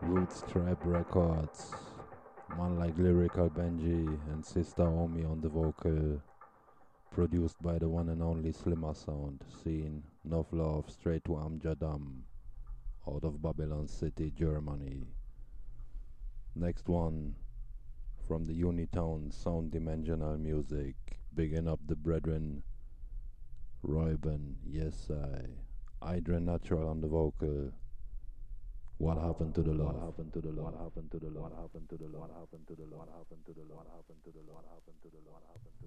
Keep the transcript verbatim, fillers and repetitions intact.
Roots Tribe Records. Man like Lyrical Benji and Sister Omi on the vocal. Produced by the one and only Slimmer Sound. Scene Enough Love straight to Amjadam. Out of Babylon City, Germany. Next one from the Unitown Sound Dimensional Music. Bigging up the brethren. Reuben, yes I. Hydra Natural on the vocal. What happened to the love? What happened to the love? What happened to the love? What happened to the love? What happened to the love? What happened to the love? What happened to the love? What happened to the love? What happened to the love?